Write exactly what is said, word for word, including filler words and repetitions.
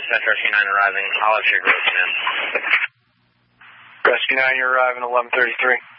Dispatch Rescue nine arriving. I'll have your group in. Rescue nine, you're arriving at eleven thirty-three.